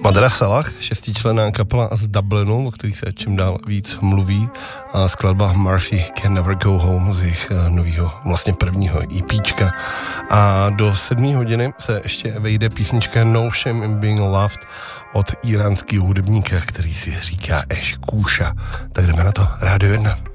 Madra Salah, šestičlenná kapela z Dublinu, o kterých se čím dál víc mluví, a skladba Murphy Can Never Go Home z jejich nového, vlastně prvního EPčka. A do 7 hodiny se ještě vejde písnička No Shame in Being Loved od iránského hudebníka, který si říká Eš Kůša. Tak jdeme na to, Rádio 1.